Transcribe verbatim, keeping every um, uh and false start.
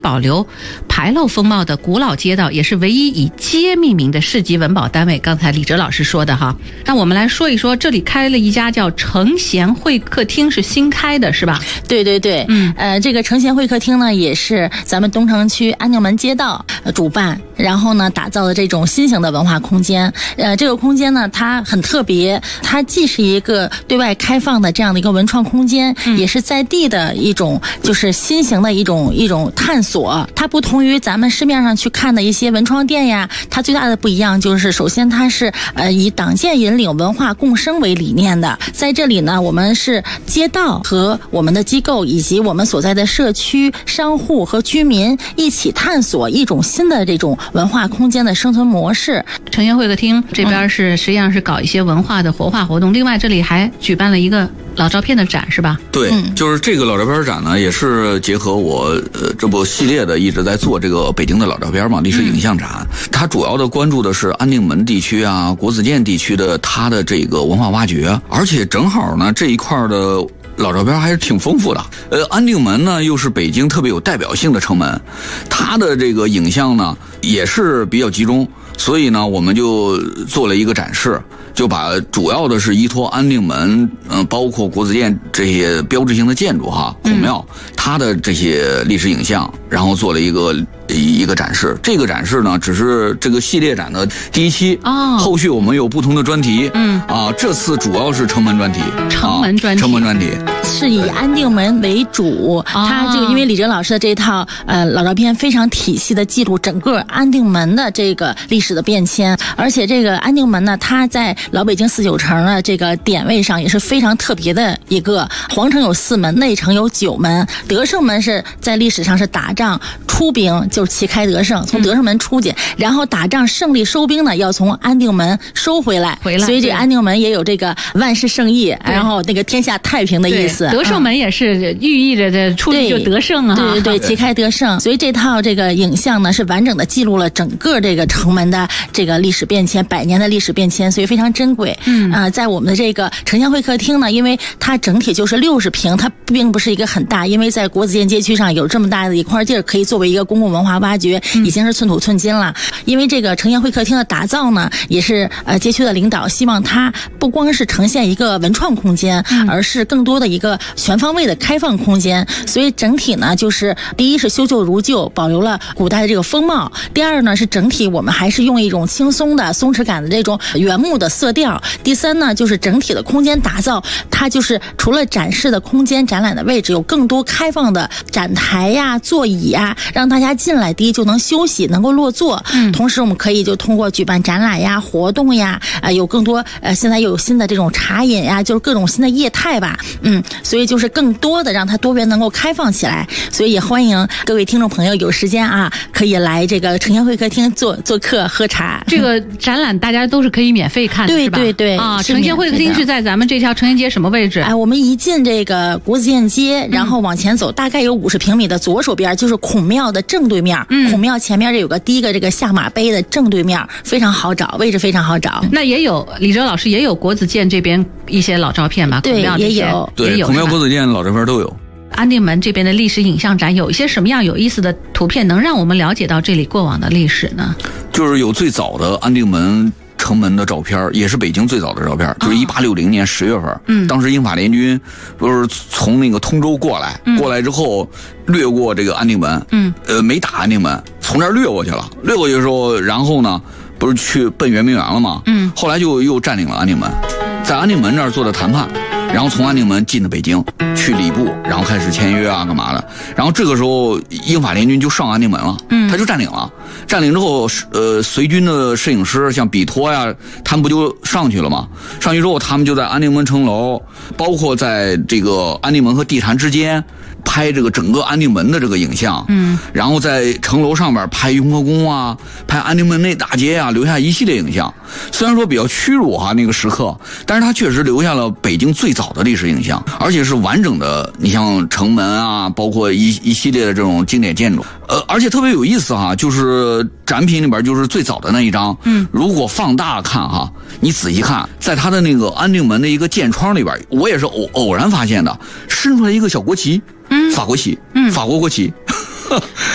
保留牌楼风貌的古老街道，也是唯一以街命名的市级文保单位。刚才李哲老师说的哈，那我们来说一说，这里开了一家叫承贤会客厅，是新开的是吧？ 对对对，嗯，呃，这个承贤会客厅呢，也是咱们东城区安定门街道呃主办，然后呢打造的这种新型的文化空间。呃，这个空间呢，它很特别，它既是一个对外开放的这样的一个文创空间，嗯、也是在地的一种就是新型的一种一种探索。它不同于咱们市面上去看的一些文创店呀，它最大的不一样就是，首先它是呃以党建引领、文化共生为理念的。在这里呢，我们是街道和我们的机构以及我们所在的社区、商户和居民一起探索一种新的这种文化空间的生存模式。 承贤会客厅这边是、嗯、实际上是搞一些文化的活化活动，另外这里还举办了一个老照片的展是吧？ 对，嗯、就是这个老照片展呢，也是结合我呃这部系列的一直在做这个北京的老照片嘛，历史影像展。嗯、它主要的关注的是安定门地区啊、国子监地区的它的这个文化挖掘，而且正好呢这一块的老照片还是挺丰富的。呃，安定门呢又是北京特别有代表性的城门，它的这个影像呢也是比较集中，所以呢我们就做了一个展示。就把主要的是依托安定门，嗯、呃，包括国子监这些标志性的建筑哈，孔庙，它的这些历史影像，然后做了一个一个展示。这个展示呢，只是这个系列展的第一期，哦，后续我们有不同的专题，嗯，啊，这次主要是城门专题， 城门专题， 啊、城门专题是以安定门为主，哦、它就因为李哲老师的这套呃老照片非常体系的记录整个安定门的这个历史的变迁，而且这个安定门呢，它在老北京四九城的这个点位上也是非常特别的一个。皇城有四门，内城有九门，德胜门是在历史上是打仗出兵，就是旗开得胜，从德胜门出去，嗯、然后打仗胜利收兵呢，要从安定门收回来。 回来， 所以这安定门也有这个万事胜意，然后那个天下太平的意思。 德胜门也是寓意着这出去就得胜啊， 对对对，旗开得胜。所以这套这个影像呢，是完整的记录了整个这个城门的这个历史变迁，百年的历史变迁，所以非常珍贵。嗯啊、呃，在我们的这个承贤会客厅呢，因为它整体就是六十平，它并不是一个很大，因为在国子监街区上有这么大的一块地儿，可以作为一个公共文化挖掘，已经是寸土寸金了。嗯、因为这个承贤会客厅的打造呢，也是呃街区的领导希望它不光是呈现一个文创空间，嗯、而是更多的一个全方位的开放空间。所以整体呢，就是第一是修旧如旧，保留了古代的这个风貌；第二呢是整体我们还是用一种轻松的松弛感的这种原木的色调。第三呢，就是整体的空间打造，它就是除了展示的空间、展览的位置，有更多开放的展台呀、座椅呀，让大家进来第一就能休息，能够落座。嗯，同时我们可以就通过举办展览呀、活动呀，呃，有更多呃，现在又有新的这种茶饮呀，就是各种新的业态吧。嗯，所以就是更多的让它多元能够开放起来。所以也欢迎各位听众朋友有时间啊，可以来这个承贤会客厅做做客喝茶。 这个展览大家都是可以免费看的， 对是吧？ 对对啊，承贤会客厅是在咱们这条承贤街什么位置？ 哎，我们一进这个国子监街，然后往前走，大概有五十平米的左手边就是孔庙的正对面。嗯，孔庙前面这有个第一个这个下马碑的正对面，非常好找，位置非常好找。 那也有李哲老师也有国子监这边一些老照片吧？ 对，也有， 对，孔庙、国子监老照片都有。 安定门这边的历史影像展有一些什么样有意思的图片，能让我们了解到这里过往的历史呢？ 就是有最早的安定门城门的照片，也是北京最早的照片，就是一八六零年十月份。嗯，当时英法联军不是从那个通州过来，嗯、过来之后掠过这个安定门，嗯，呃，没打安定门，从这儿掠过去了。掠过去的时候，然后呢，不是去奔圆明园了吗？嗯，后来就又占领了安定门，在安定门那儿做的谈判。然后从安定门进的北京，去礼部，然后开始签约啊，干嘛的？然后这个时候，英法联军就上安定门了，嗯，他就占领了。占领之后，呃，随军的摄影师像比托呀，他们不就上去了吗？上去之后，他们就在安定门城楼，包括在这个安定门和地坛之间拍这个整个安定门的这个影像，嗯，然后在城楼上面拍雍和宫啊，拍安定门内大街啊，留下一系列影像。虽然说比较屈辱哈、啊、那个时刻，但是他确实留下了北京最早的历史影像，而且是完整的。你像城门啊，包括一一系列的这种经典建筑，呃，而且特别有意思哈、啊，就是展品里边就是最早的那一张，嗯，如果放大看哈、啊，你仔细看，在他的那个安定门的一个箭窗里边，我也是偶偶然发现的，伸出来一个小国旗，嗯，法国旗，嗯，法国国旗。